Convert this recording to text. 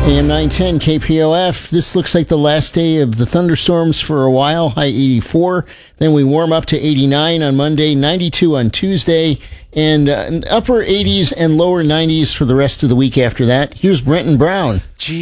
AM 910 KPOF. This looks like the last day of the thunderstorms for a while. High 84. Then we warm up to 89 on Monday, 92 on Tuesday, and upper 80s and lower 90s for the rest of the week after that. Here's Brenton Brown.